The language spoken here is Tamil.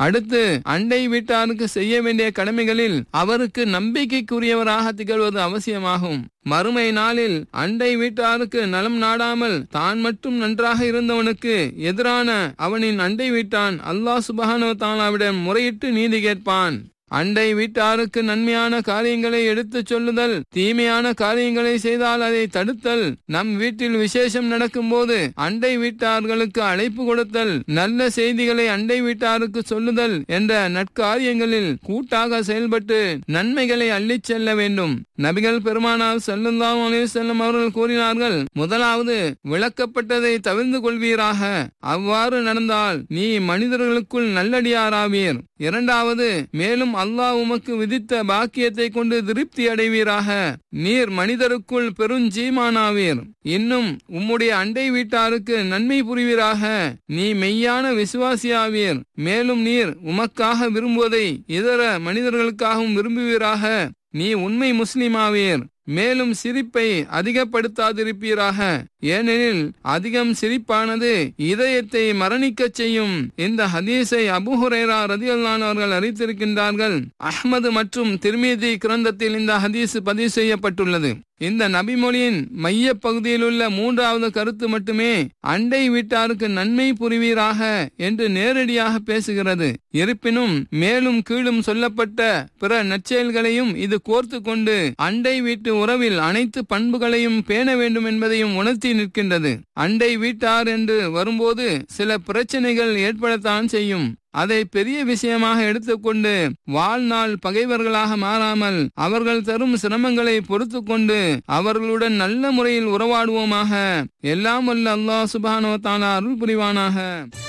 அடுத்து அண்டை வீட்டாருக்கு செய்ய வேண்டிய கடமைகளில் அவருக்கு நம்பிக்கைக்குரியவராக திகழ்வது அவசியமாகும். மறுமை நாளில் அண்டை வீட்டாருக்கு நலம் நாடாமல் தான் மட்டும் நன்றாக இருந்தவனுக்கு எதிரான அவனின் அண்டை வீட்டான் அல்லாஹ் சுப்ஹானஹு வ தஆலாவிடம் முறையிட்டு நீதி கேட்பான். அண்டை வீட்டாருக்கு நன்மையான காரியங்களை எடுத்துச் சொல்லுதல், தீமையான காரியங்களை செய்தால் அதை தடுத்தல், நம் வீட்டில் விசேஷம் நடக்கும் போது அண்டை வீட்டார்களுக்கு அழைப்பு கொடுத்தல், நல்ல செய்திகளை அண்டை வீட்டாருக்கு சொல்லுதல் என்ற நற்காரியங்களில் கூட்டாக செயல்பட்டு நன்மைகளை அள்ளிச் செல்ல வேண்டும். நபிகள் பெருமானார் ஸல்லல்லாஹு அலைஹி வஸல்லம் அவர்கள் கூறினார்கள், முதலாவது விளக்கப்பட்டதை தவிர்ந்து கொள்வீராக, அவ்வாறு நடந்தால் நீ மனிதர்களுக்குள் நல்லடியாராவீர். இரண்டாவது, மேலும் அல்லாஹ் உமக்கு விதித்த பாக்கியத்தை கொண்டு திருப்தி அடைவீராக, நீர் மனிதருக்குள் பெருஞ்சீமானாவீர். இன்னும் உம்முடைய அண்டை வீட்டாருக்கு நன்மை புரிவீராக, நீ மெய்யான விசுவாசியாவீர். மேலும் நீர் உமக்காக விரும்புவதை இதர மனிதர்களுக்காகவும் விரும்புவீராக, நீ உண்மை முஸ்லிமாவீர். மேலும் சிரிப்பை அதிகப்படுத்தாதிருப்பீராக, ஏனெனில் அதிகம் சிரிப்பானது இதயத்தை மரணிக்கச் செய்யும். இந்த ஹதீஸை அபூ ஹுரைரா ரலியல்லாஹு அன்ஹு அவர்கள் அறிவித்திருக்கின்றார்கள். அஹ்மது மற்றும் திர்மிதி கிரந்தத்தில் இந்த ஹதீஸ் பதிவு செய்யப்பட்டுள்ளது. இந்த நபிமொழியின் மைய பகுதியில் உள்ள மூன்றாவது கருத்து மட்டுமே அண்டை வீட்டாருக்கு நன்மை புரிவீராக என்று நேரடியாக பேசுகிறது. இருப்பினும் மேலும் கீழும் சொல்லப்பட்ட பிற நற்செயல்களையும் இது கோர்த்து கொண்டு அண்டை வீட்டு உறவில் அனைத்து பண்புகளையும் பேண வேண்டும் என்பதையும் உணர்த்தி நிற்கின்றது. அண்டை வீட்டார் என்று வரும்போது சில பிரச்சனைகள் ஏற்படத்தான் செய்யும். அதை பெரிய விஷயமாக எடுத்துக்கொண்டு வாழ்நாள் பகைவர்களாக மாறாமல் அவர்கள் தரும் சிரமங்களை பொறுத்து கொண்டு அவர்களுடன் நல்ல முறையில் உறவாடுவோமாக. எல்லாம் வல்ல அல்லாஹ் சுப்ஹானஹு வ தஆலா அருள் புரிவானாக.